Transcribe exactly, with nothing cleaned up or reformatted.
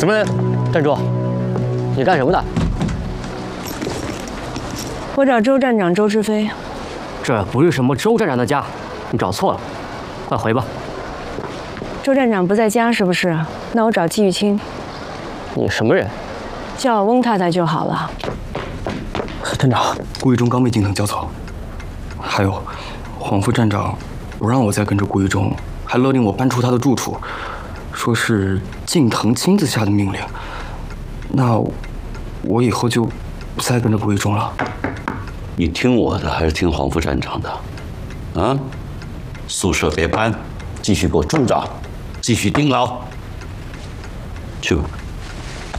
什么人？站住！你干什么的？ 我找周站长周志飞。 这不是什么周站长的家，你找错了，快回吧。 周站长不在家是不是？那我找季玉清。 你什么人？ 叫我翁太太就好了。 站长，顾玉忠刚被近藤交走，还有黄副站长不让我再跟着顾玉忠，还勒令我搬出他的住处，说是近藤亲自下的命令。那我以后就不再跟着顾玉忠了。 你听我的还是听黄副站长的？啊，宿舍别搬，继续给我住着，继续盯牢。去吧。